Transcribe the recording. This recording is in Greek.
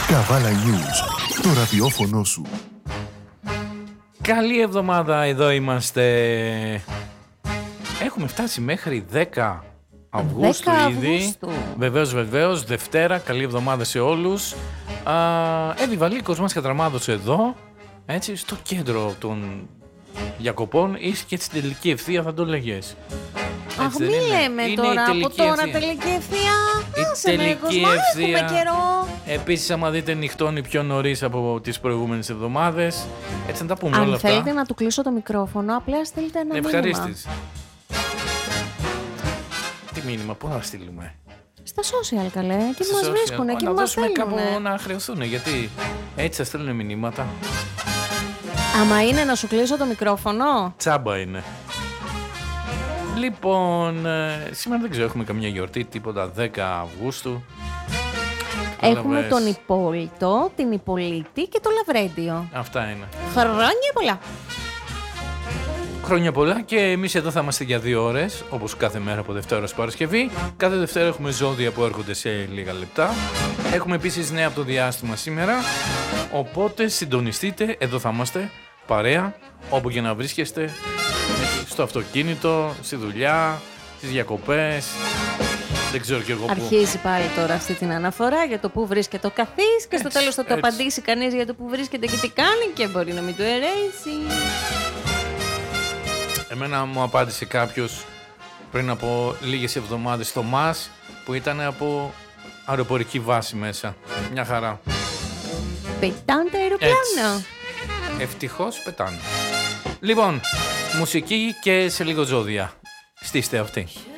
Καβάλα News, το ραδιόφωνο σου. Καλή εβδομάδα, εδώ είμαστε. Έχουμε φτάσει μέχρι 10 Αυγούστου ήδη. Βεβαίως, Δευτέρα. Καλή εβδομάδα σε όλους. Εύη Βαλίκος μας κατραμάδωσε εδώ, έτσι, στο κέντρο των διακοπών. Είσαι και στην τελική ευθεία, θα το λέγες. Αχ, μη λέμε τώρα, από τώρα τελική ευθεία. Άσε με, Κοσμά, έχουμε καιρό. Επίσης, άμα δείτε, νυχτώνει πιο νωρίς από τις προηγούμενες εβδομάδες. Έτσι να τα πούμε όλα αυτά. Αν θέλετε να του κλείσω το μικρόφωνο, απλά στείλτε ένα μήνυμα. Ευχαρίστης. Τι μήνυμα, πού να στείλουμε? Στα social, καλέ. Εκεί μας βρίσκουν, εκεί μας στέλνουν. Να δώσουμε κάπου να χρεωθούν, γιατί έτσι θα στέλνουν μηνύματα. Άμα είναι να σου κλείσω το μικρόφωνο. Τσάμπα είναι. Λοιπόν, σήμερα δεν ξέρω, έχουμε καμιά γιορτή, τίποτα, 10 Αυγούστου. Έχουμε τον Υπόλυτο, την Υπολίτη και το Λαβρέντιο. Αυτά είναι. Χρόνια πολλά. Χρόνια πολλά, και εμείς εδώ θα είμαστε για 2 ώρες, όπως κάθε μέρα από Δευτέρα ως Παρασκευή. Κάθε Δευτέρα έχουμε ζώδια που έρχονται σε λίγα λεπτά. Έχουμε επίσης νέα από το διάστημα σήμερα, οπότε συντονιστείτε, εδώ θα είμαστε, παρέα, όπου και να βρίσκεστε, στο αυτοκίνητο, στη δουλειά, στις διακοπές, δεν ξέρω κι εγώ πού. Αρχίζει πάλι τώρα αυτή την αναφορά για το πού βρίσκεται ο καθής και στο τέλος θα το απαντήσει κανείς για το πού βρίσκεται και τι κάνει και μπορεί να μην του αρέσει. Εμένα μου απάντησε κάποιος πριν από λίγες εβδομάδες στο ΜΑΣ, που ήταν από αεροπορική βάση μέσα. Μια χαρά. Πετάνε τα αεροπλάνα. Ευτυχώς πετάνε. Λοιπόν, μουσική και σε λίγο ζώδια. Στήστε αυτή.